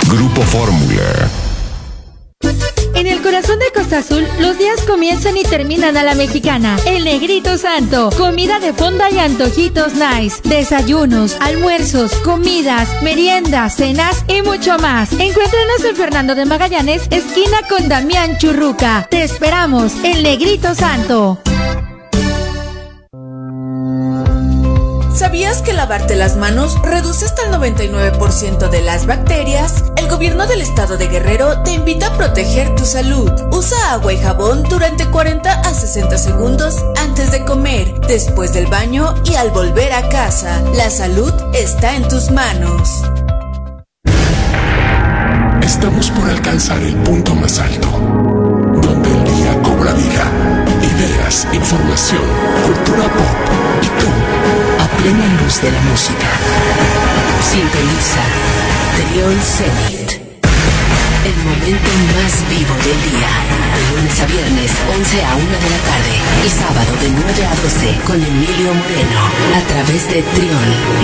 Grupo Fórmula. En el corazón de Costa Azul, los días comienzan y terminan a la mexicana. El Negrito Santo. Comida de fonda y antojitos nice. Desayunos, almuerzos, comidas, meriendas, cenas y mucho más. Encuéntranos en Fernando de Magallanes, esquina con Damián Churruca. Te esperamos, el Negrito Santo. ¿Sabías que lavarte las manos reduce hasta el 99% de las bacterias? El gobierno del estado de Guerrero te invita a proteger tu salud. Usa agua y jabón durante 40 a 60 segundos antes de comer, después del baño y al volver a casa. La salud está en tus manos. Estamos por alcanzar el punto más alto, donde el día cobra vida. Ideas, información, cultura pop y tú, a plena luz de la música. Sintoniza Trión Zenit, el momento más vivo del día. De lunes a viernes, 11 a 1 de la tarde. Y sábado de 9 a 12 con Emilio Moreno. A través de Trión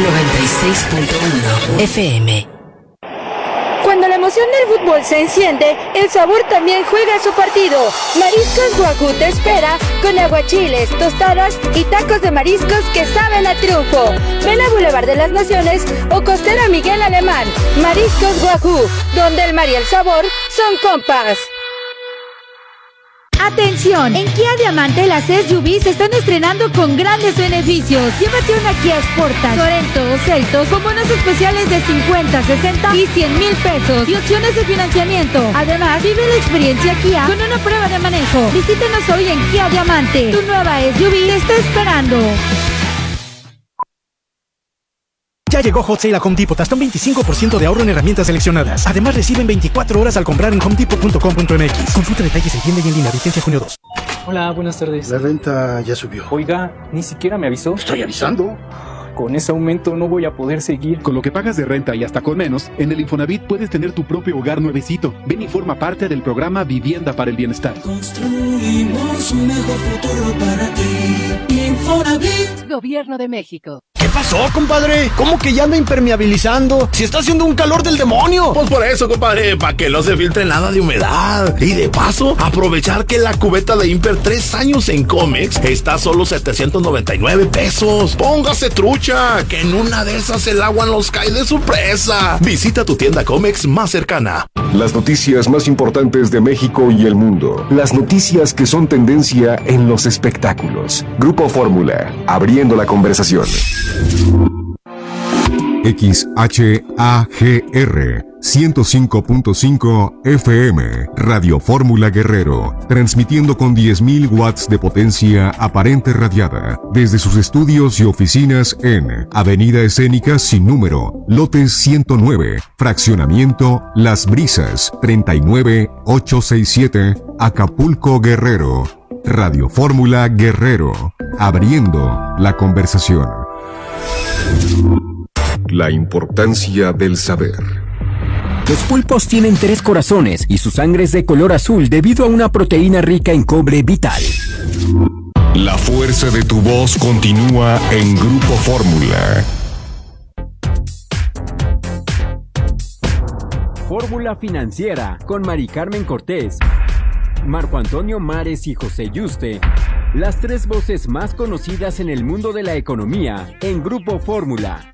96.1 FM. Cuando la emoción del fútbol se enciende, el sabor también juega su partido. Mariscos Guajú te espera con aguachiles, tostadas y tacos de mariscos que saben a triunfo. Ven a Boulevard de las Naciones o Costera Miguel Alemán. Mariscos Guajú, donde el mar y el sabor son compas. ¡Atención! En Kia Diamante las SUVs se están estrenando con grandes beneficios. Llévate una Kia Sportage, Sorento o Seltos con bonos especiales de 50, 60 y 100 mil pesos y opciones de financiamiento. Además, vive la experiencia Kia con una prueba de manejo. Visítenos hoy en Kia Diamante. Tu nueva SUV te está esperando. Ya llegó Hot Sale a Home Depot, hasta un 25% de ahorro en herramientas seleccionadas. Además, reciben 24 horas al comprar en homedepot.com.mx. Consulta detalles en tienda y en línea. Vigencia junio 2. Hola, buenas tardes. La renta ya subió. Oiga, ni siquiera me avisó. Estoy avisando. Con ese aumento no voy a poder seguir. Con lo que pagas de renta y hasta con menos, en el Infonavit puedes tener tu propio hogar nuevecito. Ven y forma parte del programa Vivienda para el Bienestar. Construimos un mejor futuro para ti. Infonavit. Gobierno de México. ¿Qué pasó, compadre? ¿Cómo que ya anda impermeabilizando? Si está haciendo un calor del demonio. Pues por eso, compadre, para que no se filtre nada de humedad. Y de paso, aprovechar que la cubeta de Imper 3 años en Comex está a solo 799 pesos. Póngase trucha, que en una de esas el agua nos cae de sorpresa. Visita tu tienda Comex más cercana. Las noticias más importantes de México y el mundo. Las noticias que son tendencia en los espectáculos. Grupo Fórmula, abriendo la conversación. XHAGR 105.5 FM, Radio Fórmula Guerrero, transmitiendo con 10.000 watts de potencia aparente radiada desde sus estudios y oficinas en Avenida Escénica sin número, lote 109, fraccionamiento Las Brisas, 39867, Acapulco, Guerrero. Radio Fórmula Guerrero, abriendo la conversación. La importancia del saber. Los pulpos tienen 3 corazones y su sangre es de color azul debido a una proteína rica en cobre vital. La fuerza de tu voz continúa en Grupo Fórmula. Fórmula Financiera con Mari Carmen Cortés, Marco Antonio Mares y José Yuste. Las 3 voces más conocidas en el mundo de la economía en Grupo Fórmula.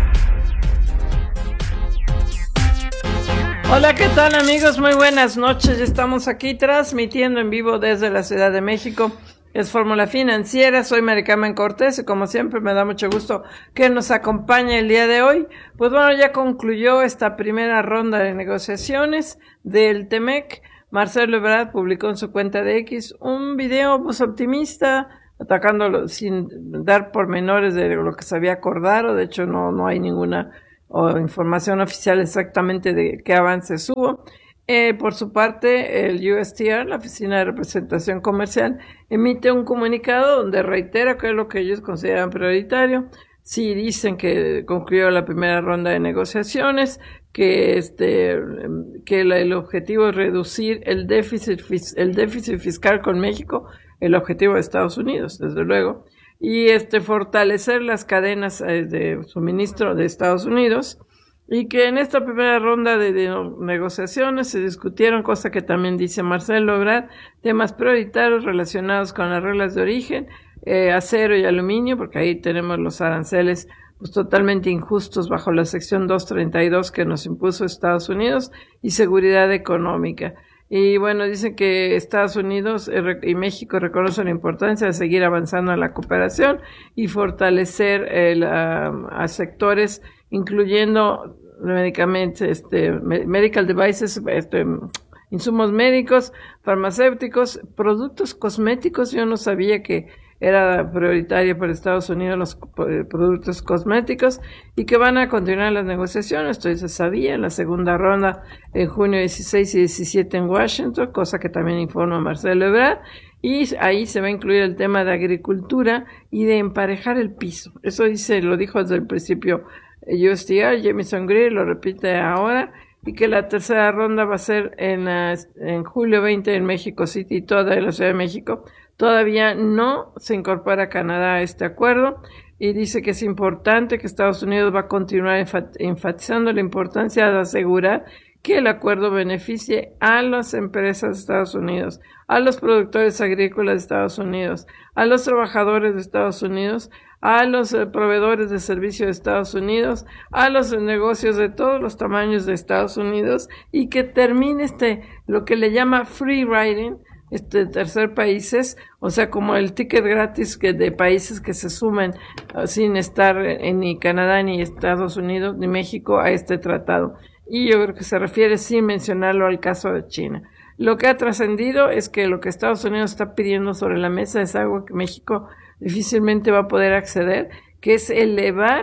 Hola, ¿qué tal, amigos? Muy buenas noches. Ya estamos aquí transmitiendo en vivo desde la Ciudad de México. Es Fórmula Financiera. Soy Mari Carmen Cortés y como siempre me da mucho gusto que nos acompañe el día de hoy. Pues bueno, ya concluyó esta primera ronda de negociaciones del TEMEC. Marcelo Ebrard publicó en su cuenta de X un video pues optimista, atacándolo sin dar pormenores de lo que se había acordado. De hecho, no hay ninguna información oficial exactamente de qué avances hubo. Por su parte, el USTR, la Oficina de Representación Comercial, emite un comunicado donde reitera que es lo que ellos consideran prioritario. Sí dicen que concluyó la primera ronda de negociaciones, que el objetivo es reducir el déficit fiscal con México, el objetivo de Estados Unidos, desde luego, y fortalecer las cadenas de suministro de Estados Unidos, y que en esta primera ronda de negociaciones se discutieron, cosa que también dice Marcelo Ebrard, temas prioritarios relacionados con las reglas de origen, acero y aluminio, porque ahí tenemos los aranceles pues totalmente injustos bajo la sección 232 que nos impuso Estados Unidos, y seguridad económica. Y bueno, dicen que Estados Unidos y México reconocen la importancia de seguir avanzando en la cooperación y fortalecer a sectores, incluyendo medicamentos, medical devices, insumos médicos, farmacéuticos, productos cosméticos. Yo no sabía que era prioritaria para Estados Unidos los productos cosméticos, y que van a continuar las negociaciones. Esto se sabía en la segunda ronda en junio 16 y 17 en Washington, cosa que también informa Marcelo Ebrard, y ahí se va a incluir el tema de agricultura y de emparejar el piso. Eso lo dijo desde el principio USTR, Jamieson Greer lo repite ahora, y que la tercera ronda va a ser en julio 20 en México City, toda la Ciudad de México. Todavía no se incorpora Canadá a este acuerdo, y dice que es importante que Estados Unidos va a continuar enfatizando la importancia de asegurar que el acuerdo beneficie a las empresas de Estados Unidos, a los productores agrícolas de Estados Unidos, a los trabajadores de Estados Unidos, a los proveedores de servicios de Estados Unidos, a los negocios de todos los tamaños de Estados Unidos, y que termine lo que le llama free riding, tercer países, o sea, como el ticket gratis de países que se sumen sin estar ni Canadá, ni Estados Unidos, ni México a este tratado. Y yo creo que se refiere sin mencionarlo al caso de China. Lo que ha trascendido es que lo que Estados Unidos está pidiendo sobre la mesa es algo que México difícilmente va a poder acceder, que es elevar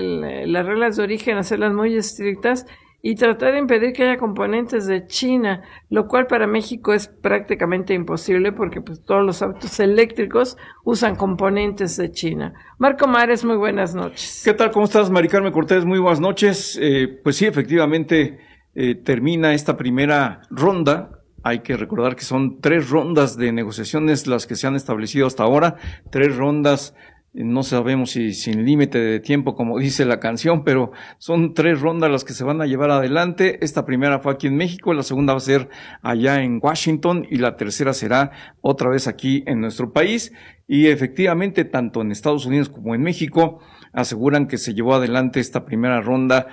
las reglas de origen, hacerlas muy estrictas y tratar de impedir que haya componentes de China, lo cual para México es prácticamente imposible porque pues todos los autos eléctricos usan componentes de China. Marco Mares, muy buenas noches. ¿Qué tal? ¿Cómo estás, Mari Carmen Cortés? Muy buenas noches. Pues sí, efectivamente termina esta primera ronda. Hay que recordar que son 3 rondas de negociaciones las que se han establecido hasta ahora, 3 rondas. No sabemos si sin límite de tiempo, como dice la canción, pero son 3 rondas las que se van a llevar adelante. Esta primera fue aquí en México, la segunda va a ser allá en Washington y la tercera será otra vez aquí en nuestro país. Y efectivamente, tanto en Estados Unidos como en México aseguran que se llevó adelante esta primera ronda,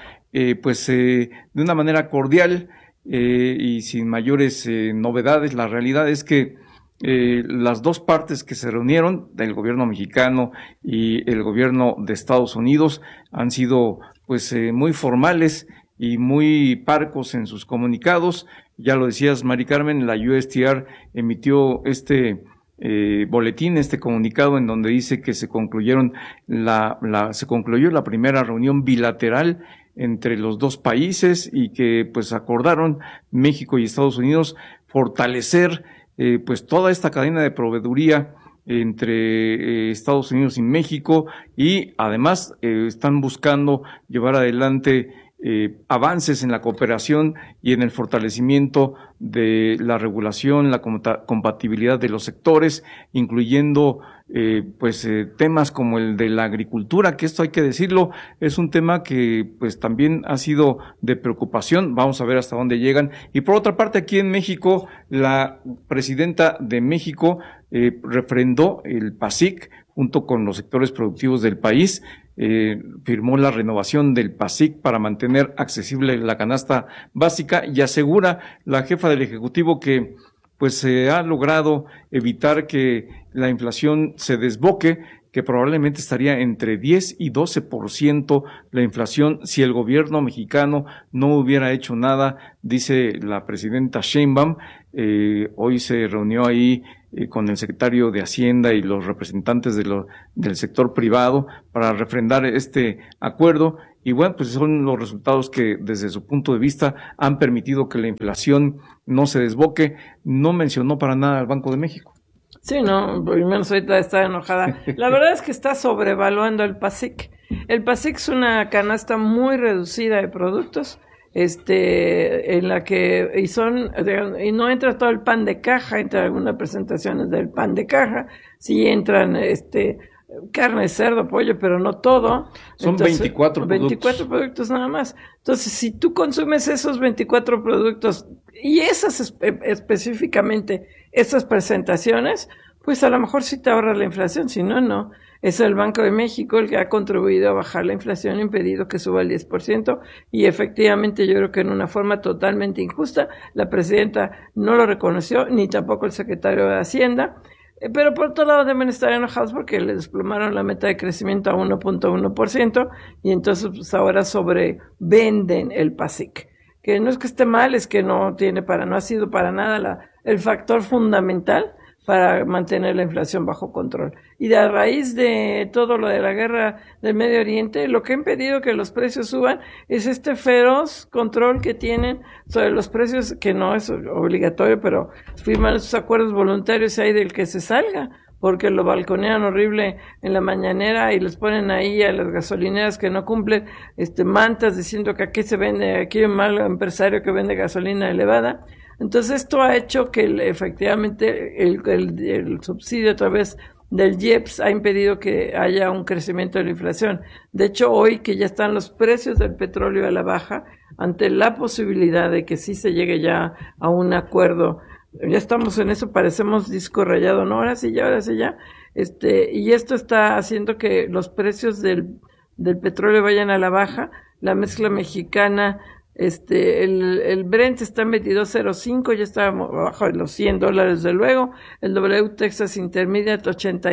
de una manera cordial y sin mayores novedades. La realidad es que las dos partes que se reunieron, del gobierno mexicano y el gobierno de Estados Unidos, han sido muy formales y muy parcos en sus comunicados. Ya lo decías, Mari Carmen, la USTR emitió boletín, comunicado en donde dice que se concluyó la primera reunión bilateral entre los dos países y que acordaron México y Estados Unidos fortalecer toda esta cadena de proveeduría entre Estados Unidos y México, y además están buscando llevar adelante avances en la cooperación y en el fortalecimiento de la regulación, la compatibilidad de los sectores, incluyendo temas como el de la agricultura, que esto hay que decirlo, es un tema que también ha sido de preocupación. Vamos a ver hasta dónde llegan. Y por otra parte, aquí en México, la presidenta de México refrendó el PASIC junto con los sectores productivos del país. Firmó la renovación del PASIC para mantener accesible la canasta básica, y asegura la jefa del Ejecutivo que se ha logrado evitar que la inflación se desboque, que probablemente estaría entre 10 y 12% la inflación si el gobierno mexicano no hubiera hecho nada, dice la presidenta Sheinbaum. Hoy se reunió ahí con el secretario de Hacienda y los representantes del sector privado para refrendar este acuerdo. Y bueno, son los resultados que desde su punto de vista han permitido que la inflación no se desboque. No mencionó para nada al Banco de México. Sí, no, por lo menos ahorita está enojada. La verdad es que está sobrevaluando el PASIC. El PASIC es una canasta muy reducida de productos, en la que y no entra todo el pan de caja, entran algunas presentaciones del pan de caja, sí entran carne, cerdo, pollo, pero no todo. Son Entonces, 24 productos. 24 productos nada más. Entonces, si tú consumes esos 24 productos y esas específicamente, esas presentaciones, pues a lo mejor sí te ahorras la inflación, si no, no. Es el Banco de México el que ha contribuido a bajar la inflación, impedido que suba el 10%, y efectivamente yo creo que en una forma totalmente injusta, la presidenta no lo reconoció, ni tampoco el secretario de Hacienda, pero por otro lado deben estar enojados porque le desplomaron la meta de crecimiento a 1.1%, y entonces pues ahora sobrevenden el PASIC, que no es que esté mal, es que no ha sido para nada el factor fundamental para mantener la inflación bajo control. Y a raíz de todo lo de la guerra del Medio Oriente, lo que ha impedido que los precios suban es este feroz control que tienen sobre los precios, que no es obligatorio, pero firman esos acuerdos voluntarios y hay del que se salga, porque lo balconean horrible en la mañanera y les ponen ahí a las gasolineras que no cumplen mantas diciendo que aquí se vende, aquí hay un mal empresario que vende gasolina elevada. Entonces esto ha hecho que efectivamente el subsidio a través del IEPS ha impedido que haya un crecimiento de la inflación. De hecho, hoy que ya están los precios del petróleo a la baja, ante la posibilidad de que sí se llegue ya a un acuerdo, ya estamos en eso, parecemos disco rayado, ¿no? Ahora sí ya, y esto está haciendo que los precios del petróleo vayan a la baja. La mezcla mexicana, el Brent está en 22.05, ya está abajo de los $100 desde luego. El W Texas Intermediate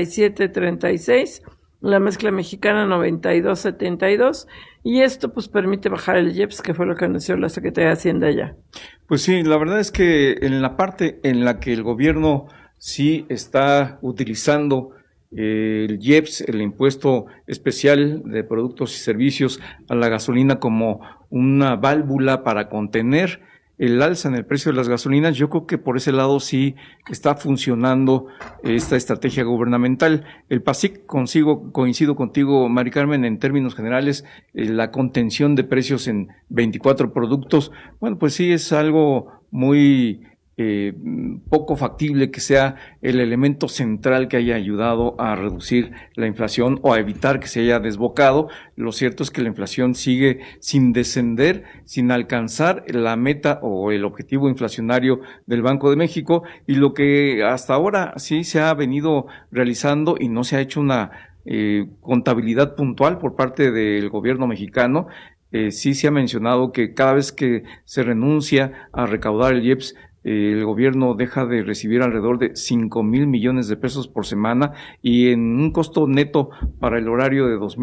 87.36, la mezcla mexicana 92.72, y esto pues permite bajar el IEPS, que fue lo que anunció la Secretaría de Hacienda ya. Pues sí, la verdad es que en la parte en la que el gobierno sí está utilizando el IEPS, el impuesto especial de productos y servicios a la gasolina, como una válvula para contener el alza en el precio de las gasolinas, yo creo que por ese lado sí está funcionando esta estrategia gubernamental. El PASIC, coincido contigo, Mari Carmen, en términos generales, la contención de precios en 24 productos, bueno, pues sí es algo muy poco factible que sea el elemento central que haya ayudado a reducir la inflación o a evitar que se haya desbocado. Lo cierto es que la inflación sigue sin descender, sin alcanzar la meta o el objetivo inflacionario del Banco de México, y lo que hasta ahora sí se ha venido realizando y no se ha hecho una contabilidad puntual por parte del gobierno mexicano. Sí se ha mencionado que cada vez que se renuncia a recaudar el IEPS, el gobierno deja de recibir alrededor de 5,000 millones de pesos por semana, y en un costo neto para el erario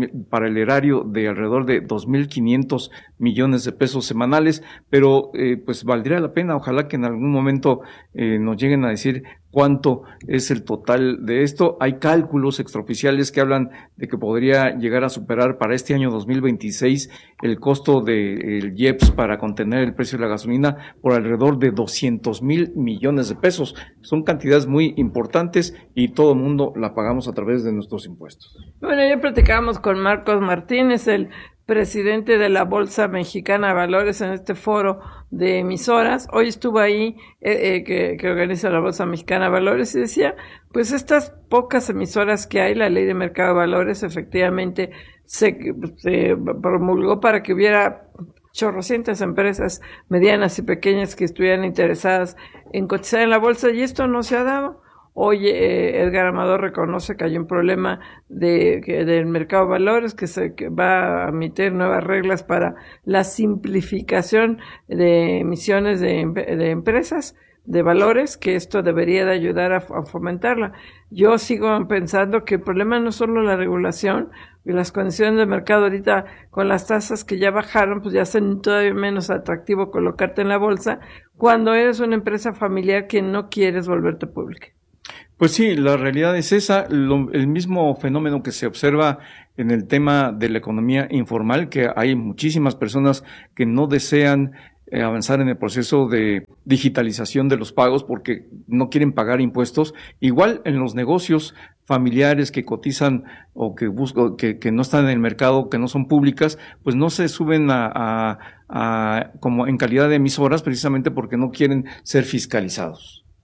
de alrededor de 2,500 millones de pesos semanales. Pero pues valdría la pena, ojalá que en algún momento nos lleguen a decir cuánto es el total de esto. Hay cálculos extraoficiales que hablan de que podría llegar a superar para este año 2026 el costo del IEPS para contener el precio de la gasolina por alrededor de 200,000 millones de pesos. Son cantidades muy importantes y todo el mundo la pagamos a través de nuestros impuestos. Bueno, ya platicamos con Marcos Martínez, el presidente de la Bolsa Mexicana de Valores, en este foro de emisoras. Hoy estuvo ahí, que organiza la Bolsa Mexicana de Valores, y decía, pues estas pocas emisoras que hay, la Ley de Mercado de Valores efectivamente se promulgó para que hubiera chorrocientas empresas medianas y pequeñas que estuvieran interesadas en cotizar en la bolsa, y esto no se ha dado. Hoy Edgar Amador reconoce que hay un problema del mercado de valores, que va a emitir nuevas reglas para la simplificación de emisiones de empresas de valores, que esto debería de ayudar a fomentarla. Yo sigo pensando que el problema no es solo la regulación y las condiciones de mercado. Ahorita con las tasas que ya bajaron, pues ya hacen todavía menos atractivo colocarte en la bolsa cuando eres una empresa familiar que no quieres volverte pública. Pues sí, la realidad es esa, el mismo fenómeno que se observa en el tema de la economía informal, que hay muchísimas personas que no desean avanzar en el proceso de digitalización de los pagos porque no quieren pagar impuestos. Igual en los negocios familiares que cotizan o que buscan, que no están en el mercado, que no son públicas, pues no se suben como en calidad de emisoras, precisamente porque no quieren ser fiscalizados.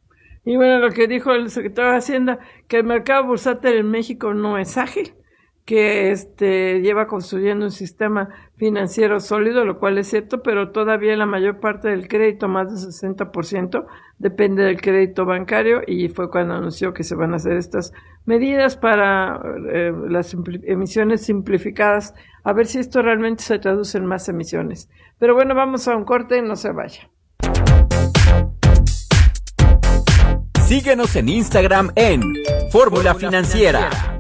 Y bueno, lo que dijo el secretario de Hacienda, que el mercado bursátil en México no es ágil, que lleva construyendo un sistema financiero sólido, lo cual es cierto, pero todavía la mayor parte del crédito, más del 60%, depende del crédito bancario, y fue cuando anunció que se van a hacer estas medidas para las emisiones simplificadas, a ver si esto realmente se traduce en más emisiones. Pero bueno, vamos a un corte, no se vaya. Síguenos en Instagram en Fórmula Financiera.